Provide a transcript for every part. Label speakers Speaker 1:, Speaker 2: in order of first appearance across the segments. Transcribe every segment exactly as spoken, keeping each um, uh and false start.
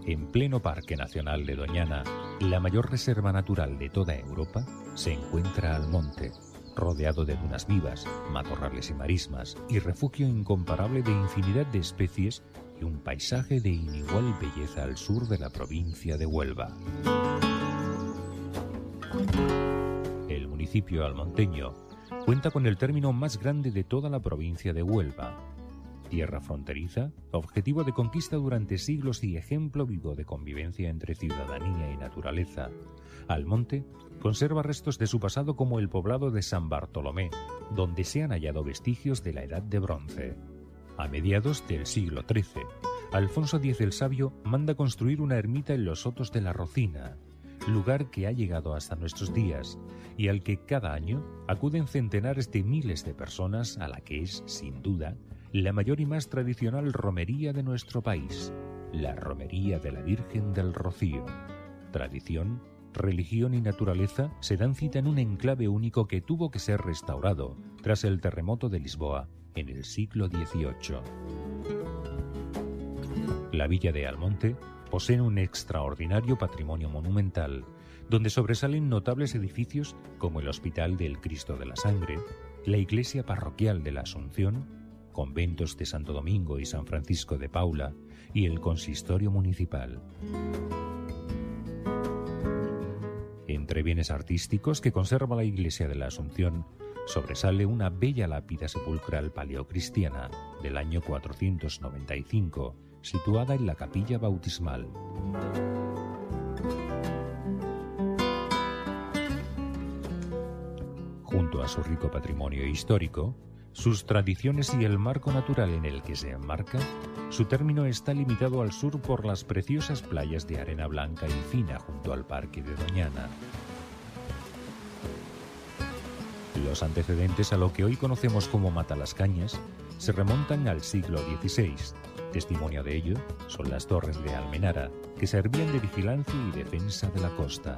Speaker 1: En pleno Parque Nacional de Doñana, la mayor reserva natural de toda Europa, se encuentra Almonte, rodeado de dunas vivas, matorrales y marismas, y refugio incomparable de infinidad de especies y un paisaje de inigual belleza al sur de la provincia de Huelva. El municipio almonteño cuenta con el término más grande de toda la provincia de Huelva. Tierra fronteriza, objetivo de conquista durante siglos y ejemplo vivo de convivencia entre ciudadanía y naturaleza, Almonte conserva restos de su pasado como el poblado de San Bartolomé, donde se han hallado vestigios de la Edad de Bronce. A mediados del siglo trece, Alfonso X el Sabio manda construir una ermita en los Sotos de la Rocina, lugar que ha llegado hasta nuestros días y al que cada año acuden centenares de miles de personas, a la que es, sin duda, la mayor y más tradicional romería de nuestro país, la Romería de la Virgen del Rocío. Tradición, religión y naturaleza se dan cita en un enclave único que tuvo que ser restaurado tras el terremoto de Lisboa en el siglo dieciocho. La villa de Almonte posee un extraordinario patrimonio monumental, donde sobresalen notables edificios como el Hospital del Cristo de la Sangre, la Iglesia Parroquial de la Asunción, conventos de Santo Domingo y San Francisco de Paula y el Consistorio Municipal. Entre bienes artísticos que conserva la Iglesia de la Asunción, sobresale una bella lápida sepulcral paleocristiana del año cuatrocientos noventa y cinco, situada en la capilla bautismal. Junto a su rico patrimonio histórico, sus tradiciones y el marco natural en el que se enmarca, su término está limitado al sur por las preciosas playas de arena blanca y fina junto al Parque de Doñana. Los antecedentes a lo que hoy conocemos como Matalascañas se remontan al siglo dieciséis. Testimonio de ello son las torres de Almenara, que servían de vigilancia y defensa de la costa.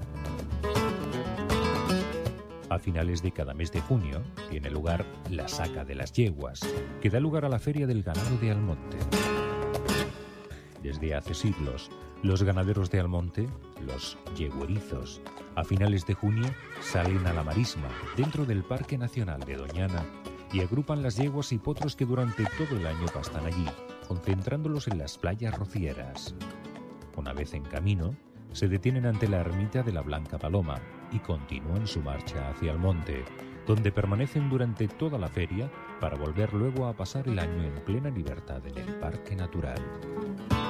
Speaker 1: A finales de cada mes de junio tiene lugar la Saca de las Yeguas, que da lugar a la Feria del Ganado de Almonte. Desde hace siglos, los ganaderos de Almonte, los yeguerizos, a finales de junio salen a la marisma dentro del Parque Nacional de Doñana y agrupan las yeguas y potros que durante todo el año pastan allí, concentrándolos en las playas rocieras. Una vez en camino, se detienen ante la ermita de la Blanca Paloma y continúan su marcha hacia Almonte, donde permanecen durante toda la feria para volver luego a pasar el año en plena libertad en el Parque Natural.